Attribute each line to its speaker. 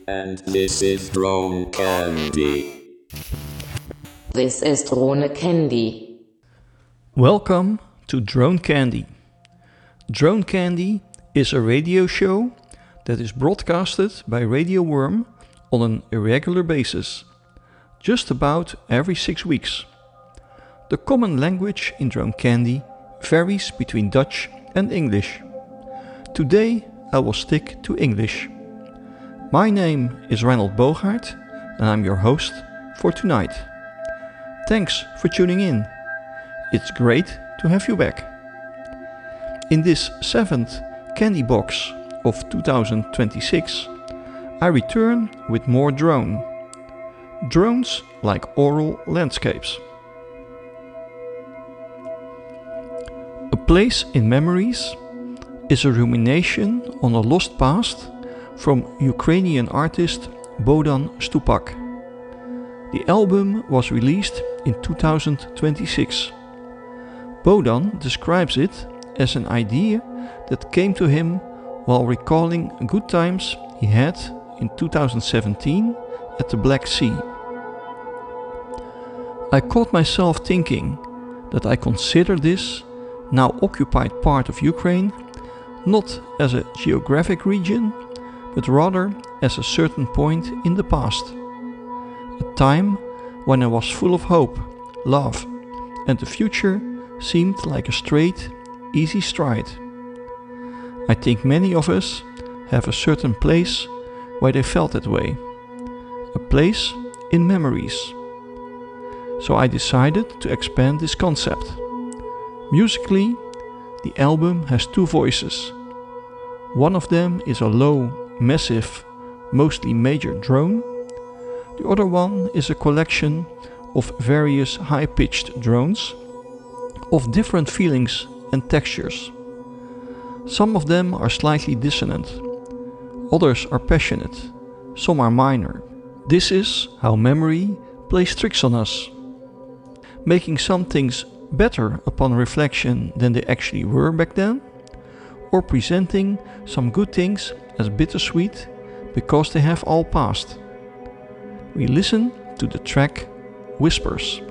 Speaker 1: and this is Drone Candy.
Speaker 2: This is Drone Candy.
Speaker 3: Welcome to Drone Candy. Drone Candy is a radio show that is broadcasted by Radio Worm on an irregular basis, just about every 6 weeks. The common language in Drone Candy varies between Dutch and English. Today I will stick to English. My name is Reinhold Bogaert and I'm your host for tonight. Thanks for tuning in. It's great to have you back. In this 7th Candy Box of 2026, I return with more drone. Drones like oral landscapes. A Place in Memories is a rumination on a lost past from Ukrainian artist Bohdan Stupak. The album was released in 2026. Bohdan describes it as an idea that came to him while recalling good times he had in 2017 at the Black Sea. I caught myself thinking that I consider this now occupied part of Ukraine not as a geographic region, but rather as a certain point in the past. A time when I was full of hope, love, and the future seemed like a straight, easy stride. I think many of us have a certain place where they felt that way. A place in memories. So I decided to expand this concept. Musically, the album has 2 voices. One of them is a low, massive, mostly major drone. The other one is a collection of various high-pitched drones of different feelings and textures. Some of them are slightly dissonant, others are passionate, some are minor. This is how memory plays tricks on us, making some things better upon reflection than they actually were back then, or presenting some good things as bittersweet because they have all passed. We listen to the track Whispers.